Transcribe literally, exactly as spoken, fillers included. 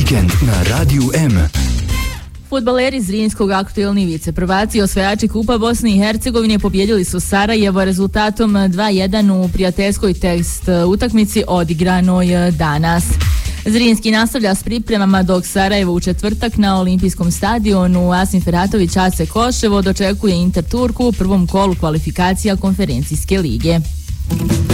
vikend na Radiju M. Fudbaleri Zrinjskog, aktuelni viceprvaci i osvajači Kupa Bosne i Hercegovine, pobjedili su Sarajevo rezultatom dva jedan u prijateljskoj test utakmici odigranoj danas. Zrinjski nastavlja s pripremama, dok Sarajevo u četvrtak na olimpijskom stadionu Asim Ferhatović A C Koševo dočekuje Inter Turku u prvom kolu kvalifikacija konferencijske lige.